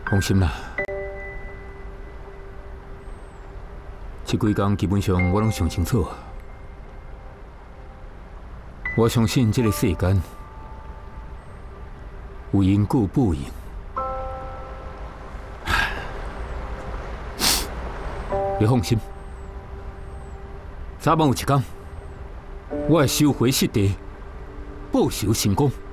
放心啦，这几天基本上我拢想清楚。我相信这个世间有因果报应。你放心，早晚有一天，我会收回失地，报仇成功。